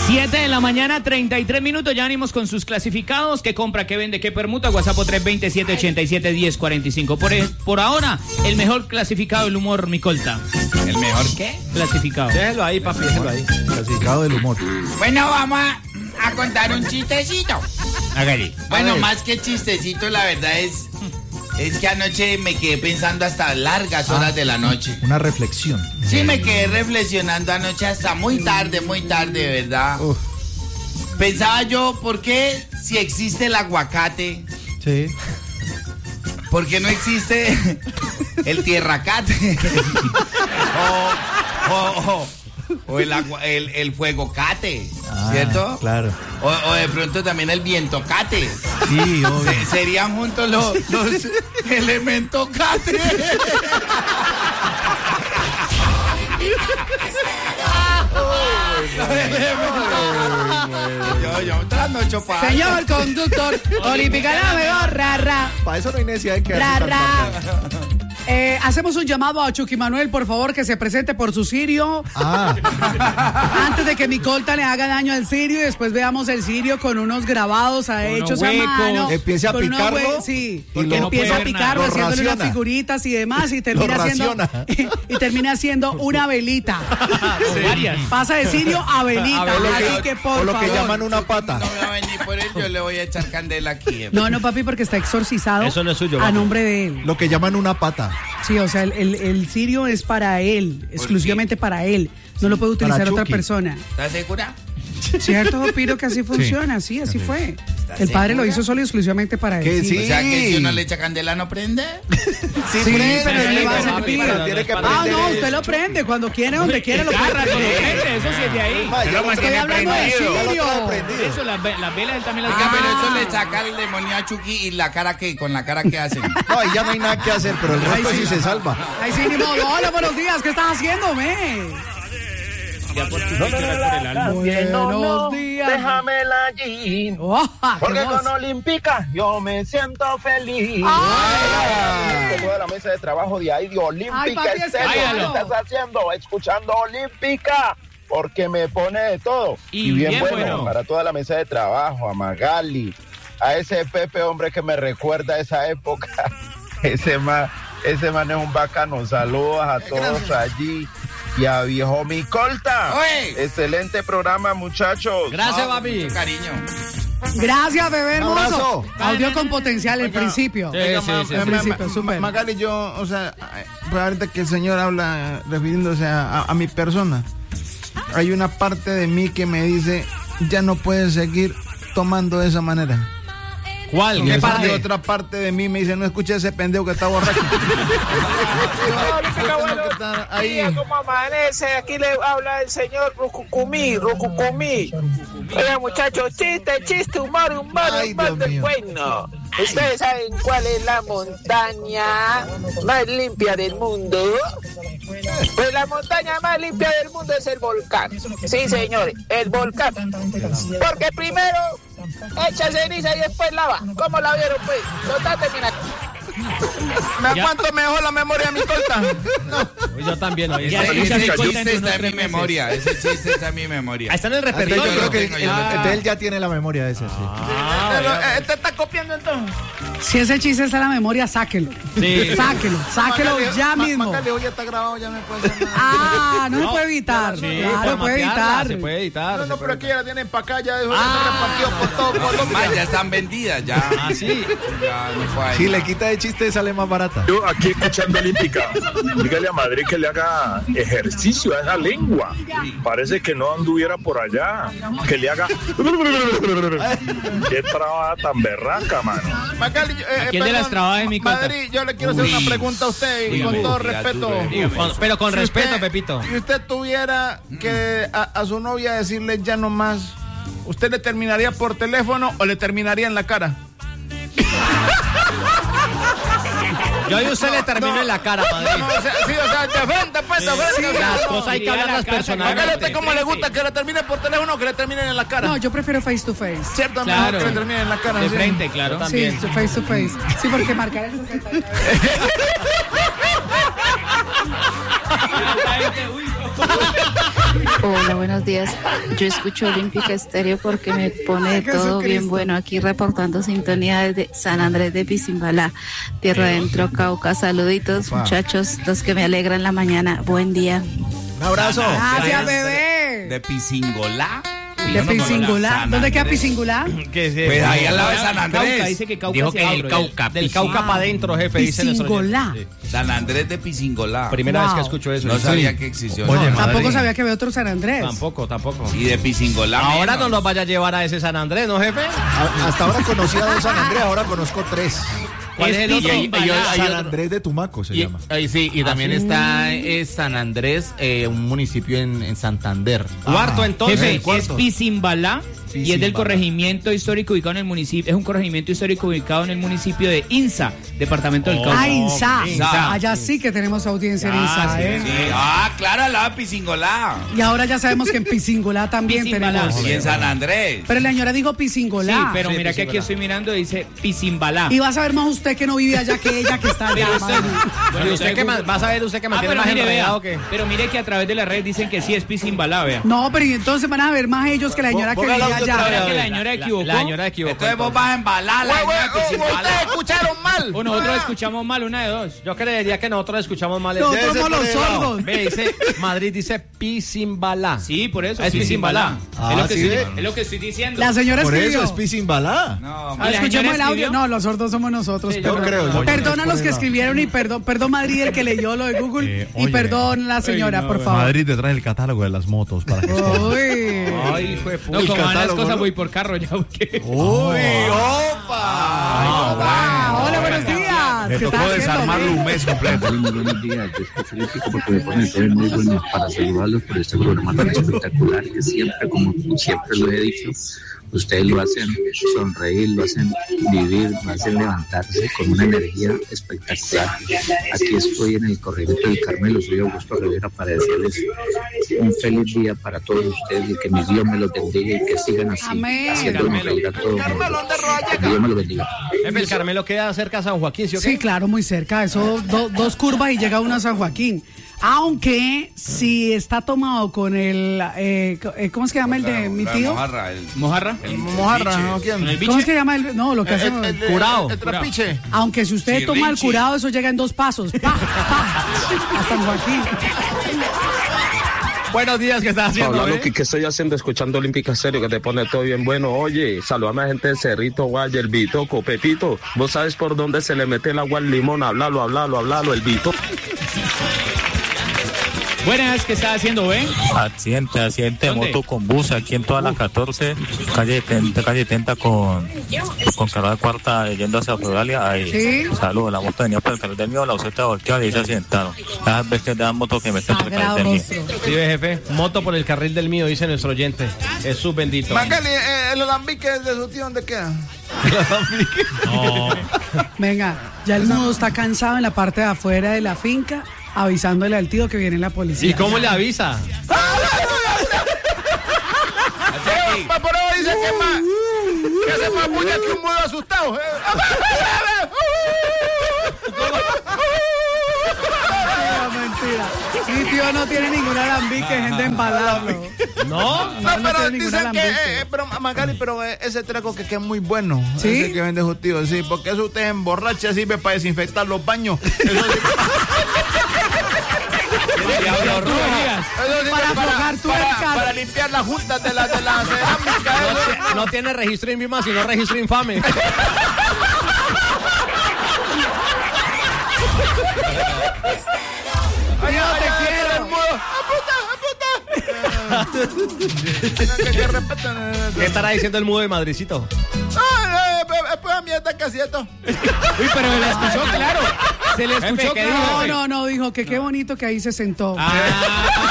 7 de la mañana, 33 minutos. Ya venimos con sus clasificados. ¿Qué compra, qué vende, qué permuta? WhatsApp 320-787-1045. Por ahora, el mejor clasificado del humor, mi colta. ¿El mejor qué? Clasificado. Déjelo ahí, papi, déjelo ahí. Clasificado del humor. Bueno, vamos a contar un chistecito. Hágale. Bueno, más que chistecito, la verdad es que anoche me quedé pensando hasta largas horas de la noche. Una reflexión. Sí, me quedé reflexionando anoche hasta muy tarde, de verdad. Uf. Pensaba yo, ¿por qué si existe el aguacate? Sí. ¿Por qué no existe el tierracate? o el fuegocate, ¿cierto? Claro. O de pronto también el vientocate. Sí, obvio. Serían juntos los elementocate. Yo trasnocho para. Señor conductor, Olímpica la mejor, ra. Para eso no hay necesidad de que Ra. Hacemos un llamado a Chucky Manuel, por favor, que se presente por su cirio. Antes de que mi colta le haga daño al cirio y después veamos el cirio con unos grabados hechos a mano. Empiece a picarlo. Sí, porque empieza a picarlo, haciéndole unas figuritas y demás y termina haciendo una velita. Varias. Pasa de cirio a velita. Así que por lo favor. que llaman una pata. No me va a venir por él, yo le voy a echar candela aquí. No, papi, porque está exorcizado. Eso no es suyo, a papi. nombre de él. Lo que llaman una pata. Sí, o sea, el cirio es para él, exclusivamente para él. No lo puede utilizar otra Chucky. persona. ¿Estás segura? ¿Cierto, Piro, que así funciona? Sí, así fue. El padre lo hizo solo y exclusivamente para él. ¿Qué? Sí. O sea que si uno le echa candela no prende. Sí, pero él le va a servir. Tiene que Ah, aprender no, eso. usted lo prende cuando quiere, donde quiere lo Garra, prende. eso sí es de ahí. Ya lo Estoy hablando de Ya lo cirio. tengo aprendido. Eso, las velas él también las Oiga, pero eso le saca el demonio a Chucky y con la cara que hacen. No, ahí ya no hay nada que hacer, pero el resto sí se salva. Ay, sí, ni modo. Hola, buenos días. ¿Qué estás haciendo, Buenos días. Déjamela allí. Oh, Porque qué voz. con Olímpica yo me siento feliz. ¡Ay! Toda la mesa de trabajo de ahí de Olímpica. Ay, papi, es que Estéreo. no. ¿Qué estás haciendo? Escuchando Olímpica. Porque me pone de todo. Y bien bien bueno, bueno. para toda la mesa de trabajo, a Magali, a ese Pepe, hombre, que me recuerda a esa época. Ese man es un bacano. Saludos a todos allí. Y a viejo mi colta. ¡Oye! Excelente programa, muchachos. Gracias, papi. Mucho cariño. Gracias, bebé Un abrazo. hermoso. Audio con potencial, el principio. Sí, sí, sí. El principio, súper. Magali, yo, o sea, pues ahorita que el señor habla refiriéndose a mi persona, hay una parte de mí que me dice, ya no puedes seguir tomando de esa manera. ¿Cuál? Y ¿Qué esa parte? otra parte de mí me dice, no escuches a ese pendejo que está borracho. Ahí. ¿Cómo amanece? Aquí le habla el señor Rucucumí. Oiga, muchachos, chiste, humor Ay, Dios del mío. bueno. ¿Ustedes saben cuál es la montaña más limpia del mundo? Pues la montaña más limpia del mundo es el volcán. Sí, señores, el volcán. Porque primero echa ceniza y después lava. ¿Cómo la vieron, pues? Total, termina. ¿Me aguanto mejor la memoria de mi colta? Yo también. Oye, Ese escucha mi chiste colta en está unos en mi 3 meses. memoria. Ese chiste está en mi memoria. Ah, está en el Entonces, repertorio. yo creo que tengo, yo lo tengo. entonces él ya tiene la memoria de ese, sí. ¿Este está copiando entonces? Si ese chiste está en la memoria, sáquelo. Sí. Sáquelo ya mismo. Magali, hoy ya está grabado, ya me puede hacer nada. Ah, no se puede editar. Sí, Claro, puede editar. Se puede editar. No, pero aquí ya la tienen para acá, ya dejó de estar repartido por todo Colombia. Más, ya están vendidas, ya. Ah, sí. Ya no puede. Si le quita de chiste, sale más barata. Yo aquí escuchando Olímpica, dígale a Madrid que le haga ejercicio a esa lengua. Parece que no anduviera por allá. Que le haga. Qué trabada tan berraca, mano. Magali, ¿A quién de las trabaja de mi colta? Madrid, yo le quiero hacer una pregunta a usted y Dígame. con todo Dígame. respeto. Pero con Si respeto, usted- Pepito. Si usted tuviera que a su novia decirle ya no más, ¿usted le terminaría por teléfono o le terminaría en la cara? Yo y usted le termino en la cara, Madrid. No, o sea, sí, o sea, de frente, pues, de frente. o sea, Las no. cosas hay que hablarlas Magali, ¿a personalmente. usted cómo le gusta que le terminen por teléfono o que le terminen en la cara? No, yo prefiero face to face. Cierto, Claro. mejor que le terminen en la cara. De sí. frente, claro. Sí, face to face. Sí, porque marcar el 69. Hola, buenos días. Yo escucho Olímpica Estéreo porque me pone todo bien bueno. Aquí reportando sintonía desde San Andrés de Pisimbalá, tierra adentro, Cauca. Saluditos, muchachos, los que me alegran la mañana. Buen día. Un abrazo. Gracias, bebé. ¿De Pisingolá? ¿De Pisingulá? ¿Dónde queda Pisingulá? Pues ahí al lado de San Andrés. Cauca, dice que Cauca Dijo se que abre. el Cauca. Del Cauca para adentro, jefe, dice nuestro Pisingolá. oyente. San Andrés de Pisingolá. Primera vez que Wow. escucho eso. No sabía que existió. Oye, Tampoco Madrid. sabía que había otro San Andrés. Tampoco. Y de Pisingolá. Ahora menos. no nos vaya a llevar a ese San Andrés, ¿no, jefe? Hasta ahora conocía a dos San Andrés, ahora conozco 3. ¿Cuál es el otro? San Andrés de Tumaco se llama. Sí, y también está San Andrés, un municipio en Santander. Cuarto, entonces. Jefe, es cuarto. Pisimbalá y es del Pisimbalá. corregimiento histórico ubicado en el municipio. Es un corregimiento histórico ubicado en el municipio de Insa, departamento del Cauca. Ah, Insa. Insa. Allá sí que tenemos audiencia en Insa, ¿eh? Sí. Ah, claro, al lado de Pisingolá. Y ahora ya sabemos que en Pisingulá también Pisimbalá. tenemos. Y en San Andrés. Pero la señora dijo Sí, Pisingolá. pero Sí, mira que aquí Pisimbalá. estoy mirando y dice Pisimbalá. Y va a saber más usted que no vive allá que ella que está allá. Pero usted- madre. Bueno, usted que va a saber usted que mantiene pero más mire, enredado vea, que... pero mire que a través de la red dicen que sí es Pisimbalá, vea. No, pero y entonces van a ver más ellos que la señora que Póngala vive otra allá. ¿Será que la señora equivocó? La señora equivocó. Entonces vos vas a embalar la señora de Pisingolá. Ustedes escucharon mal. O nosotros escuchamos mal, una de dos. Yo creería que nosotros escuchamos mal. Nosotros Debe ser somos por los ese lado. sordos. Ve, dice, Madrid dice Pisimbalá. Sí, por eso. Es Pisimbalá. Ah, es, lo que ¿sí estoy, ve? es lo que estoy diciendo. La señora Por escribió. eso es Pisimbalá. No, Ah, ¿Y la escuchemos señora el audio. escribió? No, los sordos somos nosotros. Sí, perdón. yo creo, yo Perdona creo a los que que no. escribieron y perdón Madrid el que leyó lo de Google y oye. perdón la señora, por favor. te trae el catálogo de las motos para que Uy. Ay, hijo de puta. No, como van las catálogo, cosas, ¿no? voy por carro ya. Porque... ¡Uy, opa! Ah, hola, buenos días. ¿Qué estás haciendo? un mes completo. Muy buenos días, yo estoy feliz porque me ponen todo muy bueno para saludarlos por este programa tan espectacular que siempre, como siempre lo he dicho, ustedes lo hacen sonreír, lo hacen vivir, lo hacen levantarse con una energía espectacular. Aquí estoy en el Corregimiento del Carmelo, soy Augusto Rivera, para decirles un feliz día para todos ustedes y que mi Dios me los bendiga y que sigan así, Amén. haciéndonos reír a todo el mundo. Que Dios me los bendiga. Jefe, el Carmelo queda cerca de San Joaquín, ¿sí o qué? Sí, claro, muy cerca. Eso, dos curvas y llega uno a San Joaquín. Aunque si está tomado con el, ¿cómo es que llama el de mi tío? Mojarra, el ¿Mojarra? Mojarra, ¿no? ¿Quién? ¿Con el ¿Cómo es biche? que llama el? No, lo que hace. curado. El trapiche. Aunque si usted Sí, toma el Richie. curado, eso llega en 2 pasos. Pa, a San Joaquín. Buenos días, ¿qué estás haciendo? Hablando, eh? ¿qué estoy haciendo? Escuchando Olímpica Serio, que te pone todo bien bueno. Oye, saludame a la gente de Cerrito, Guaya, el Bitoco, Pepito. ¿Vos sabes por dónde se le mete el agua al limón? Hablalo, el Bito. Buenas, ¿qué está haciendo, ven? Accidente, ¿Dónde? moto con bus aquí en toda la 14, calle 30 con carrera cuarta yendo hacia Floralia. Ahí, Sí. saludos, la moto venía por el carril del mío, la buseta volteada y ahí se accidentaron. Cada vez que dan moto que meten por el carril Sagrado del mío. rostro. Sí, ve, jefe. Moto por el carril del mío, dice nuestro oyente. Jesús bendito. Magali, el alambique de su tío, ¿dónde queda? Venga, ya el nudo está cansado en la parte de afuera de la finca, avisándole al tío que viene la policía. ¿Y cómo le avisa? Por ahí dice que se más bulla que un mudo asustado. Mentira. Mi tío no tiene ningún alambique, gente embalarlo. ¿No? No, no pero tiene ningún dicen que, alambique. pero Magali, pero ese trago que es muy bueno. ¿Sí? Ese que vende su tío, sí, porque eso usted emborracha, sirve para desinfectar los baños. Eso sí, eso sí, Para aflojar tuercas. para limpiar las juntas de la cerámica. eso. No tiene registro INVIMA, sino registro infame. Ay, Tío, te ay, quiero. el mudo. Que respetan. ¿Qué estará diciendo el mudo de Madricito? Pues a mí está casi esto. Uy, pero se le escuchó claro. Se le escuchó ¿qué claro. No, dijo que qué bonito que ahí se sentó. Ah.